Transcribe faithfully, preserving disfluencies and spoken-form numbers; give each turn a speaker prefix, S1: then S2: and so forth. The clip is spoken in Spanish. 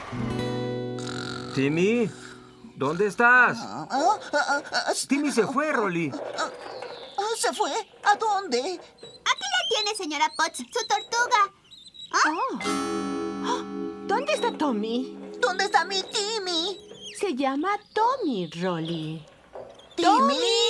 S1: Timmy, ¿dónde estás?
S2: Ah, ah, ah, ah,
S1: Timmy se fue, Rolly.
S2: ah, ¿Se fue? ¿A dónde?
S3: Aquí la tiene, señora Potts, su tortuga.
S4: Oh. Oh, ¿dónde está Tommy?
S2: ¿Dónde está mi Timmy?
S4: Se llama Tommy, Rolly.
S2: ¿Timmy?